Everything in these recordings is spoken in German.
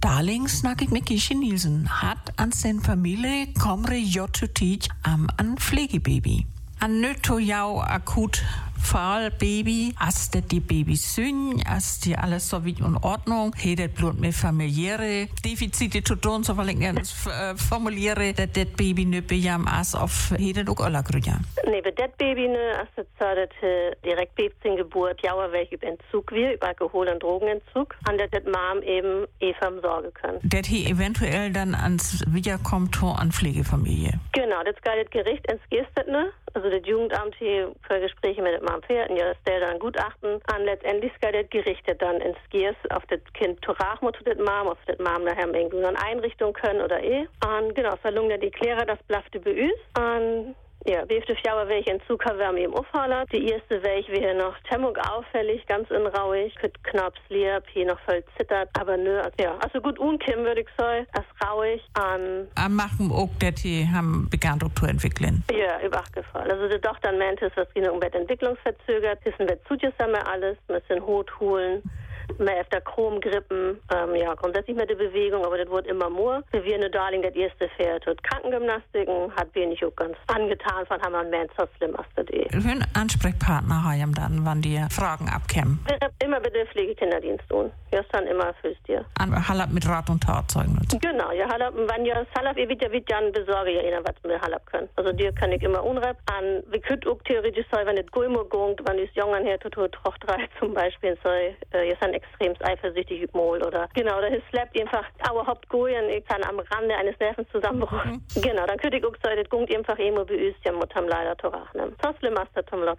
Darling snack ik met Gisje Nielsen. Hat an zijn familie komre jottutit am an Pflegebaby. An nöto jou akut Fall Baby, als die Baby sünn, als die alles so wie in Ordnung, hedet blut mit familiäre Defizite zu tun, so weil ich formuliere, dass das Baby nicht bejam as auf hedet auch aller Grüne. Nee, bei das Baby ne, als das zahlte direkt Babys Geburt, jauer welche über Entzug wir, über Alkohol- und Drogenentzug, an das Mom eben sorgen können. Das hier eventuell dann ans Wiederkommt an Pflegefamilie. Genau, das geht das Gericht ins Gestet, ne? Also das Jugendamt hier für Gespräche mit dem Mom fährt, ja, das stellt dann Gutachten an. Letztendlich geht das gerichtet dann ins Giers auf das Kind Torach mit das Mom, auf das Mom nachher irgendwie eine Einrichtung können oder Und genau, verlungen die Klärer das blaffte Beüs. Und ja, wie viele Jahre welche Entzug haben wir ihm aufhalten. Die erste welche wäre noch Temmung auffällig, ganz unrauig, mit Knaps, lieb, hier noch voll zittert, aber nö, also gut unkim würde ich sagen, als rauig. Am machen auch, dass die haben begann zu entwickeln. Ja, über acht gefallen. Also die Tochter meinte, es was ging Bett entwicklungsverzögert, wissen wir zusammen alles, müssen Hut holen. Mehr öfter Chromgrippen, grundsätzlich mit der Bewegung, aber das wird immer mehr. Wir eine Darling, das erste Pferd hat Krankengymnastiken, hat wenig auch ganz angetan, von haben wir einen Mensch so schlimm als das Für Ansprechpartner haben dann, wann die Fragen abkämen? Wir haben immer bitte Pflegekinderdienst tun. Ja, dann immer fürs dir. An Hallab mit Rat und Tat zeigen. Genau, ja, Hallab, wenn ja Hallab, ihr wird dann besorge ja einer, was wir Hallab können. Also dir kann ich immer unrep. An, wir können auch theoretisch sagen, wenn es Gulmo gongt, wenn es Jungen her tut, Trochtrei zum Beispiel, so, jetzt ein extrem eifersüchtig Mol oder genau, das slappt einfach aber Hauptgoyen, ich kann am Rande eines Nervenzusammenbruchs. Genau, dann könnte ich auch sagen, das gongt einfach immer beüst, ja, Mutter leider Torach, ne? So schlimm ist das zum Lock,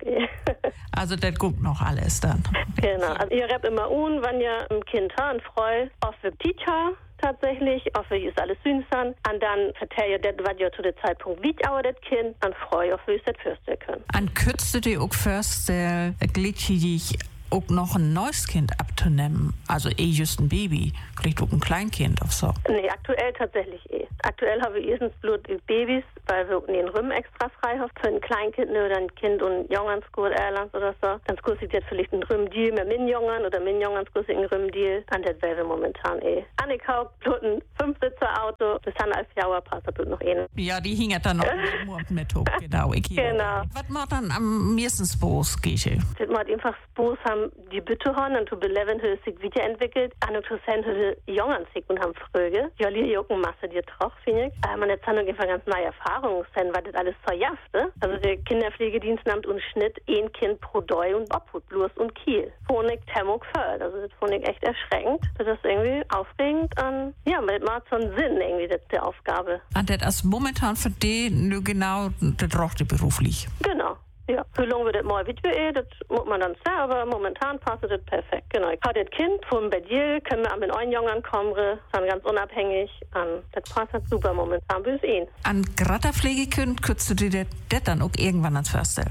Also, das gongt noch alles dann. Genau, also ihr rebt immer wenn ihr ein Kind habt, ein Freu, auf dem Teacher, tatsächlich, auf wie ist alles süßan, und dann vertellt ihr das, was ihr zu dem Zeitpunkt wie auch das Kind, an Freu, auf wie es das fürsten können. An kürzte die auch first, glitschig auch noch ein neues Kind abzunehmen, also just ein Baby, vielleicht auch ein Kleinkind auf so. Nee, aktuell tatsächlich Aktuell haben wir erstens Blut über Babys, weil wir den Rümm extra frei haben. Für ein Kleinkind oder ein Kind und Jungenskurs Erlands oder so. Dann skursit jetzt vielleicht ein Rümm-Deal mit Minjungen oder Minjungen skursit ein Rümm-Deal. Und das wäre momentan Annikau, Blut ein 5-Sitzer-Auto, bis dann 11 Jahre passt, das noch Ja, die hingen dann noch mit hoch, genau. Genau. Was macht dann am meisten Spaß, Gische? Das macht einfach Spaß, haben die Bitte haben und zu beleven sich weiterentwickelt. An und zu sein, die Jungen sich und haben Fröge. Ja, die jucken Masse, die Troch, finde ich. Man hat dann einfach ganz neue Erfahrungen, weil das alles so jaft, ne? Also der Kinderpflegedienst nimmt und Schnitt ein Kind pro Doi und Obhut, bloß und Kiel. Phonik, Temmung, Föld. Also das fand ich echt erschreckend. Das ist irgendwie aufregend und ja, man hat so einen Sinn irgendwie, das der Aufgabe. Und das ist momentan für den nur genau, das braucht ihr beruflich. Genau. Ja, wie lange wird das mal wieder, das muss man dann sagen, aber momentan passt das perfekt. Genau, ich habe das Kind von bei dir, können wir mit einem Jungen kommen, dann ganz unabhängig. Und das passt halt super momentan bis ihn. An Gratterpflegekind könntest du dir das dann auch irgendwann ans Förster?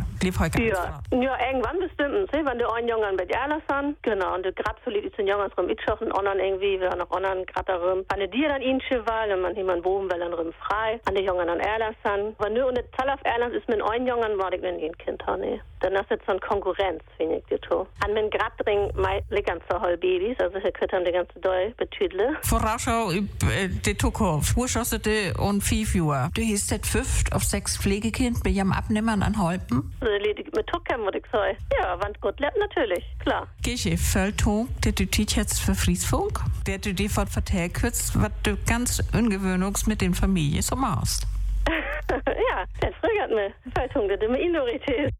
Ja, irgendwann bestimmt. Wenn der einen Jungen bei dir lassen, genau, und der Gratpflege ist ein Jungen rum, ich schaue einen anderen irgendwie, wir haben noch anderen Gratter rum. Wenn dir dann ihn schival, dann man jemand boben, weil dann rum frei, an der Jungen an Erlassen. Wenn nur und Zahl auf Erlass ist mit einem Jungen, war ich nicht Kind. Nee. Dann ist jetzt so eine Konkurrenz, finde ich, die to. An den Gradring liegen so hol Babys, also hier können die ganze Deu betüdle. Vorausschau die Zukunft. Wo schaust du und 5 Jahre? Du hast das 5 auf 6 Pflegekind bei ihrem Abnehmern an Holpen? Also ledig mit Tuckern, würde ich sagen. Ja, wenn es gut lebt, natürlich, klar. Gische, Volltung, der du dich jetzt für Friesfunk, der du dir von vertellt kürzt, was du ganz ungewöhnlich mit den Familien so machst. Ja, das fragt mir. Volltung, das ist immer Minorität.